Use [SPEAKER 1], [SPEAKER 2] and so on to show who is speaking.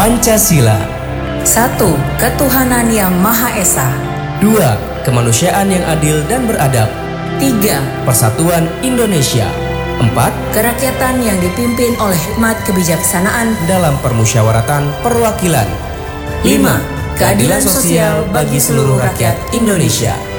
[SPEAKER 1] Pancasila.
[SPEAKER 2] 1. Ketuhanan Yang Maha Esa.
[SPEAKER 1] 2. Kemanusiaan yang adil dan beradab.
[SPEAKER 2] 3.
[SPEAKER 1] Persatuan Indonesia. 4.
[SPEAKER 2] Kerakyatan yang dipimpin oleh hikmat kebijaksanaan
[SPEAKER 1] Dalam permusyawaratan perwakilan.
[SPEAKER 2] 5. Keadilan sosial bagi seluruh rakyat Indonesia.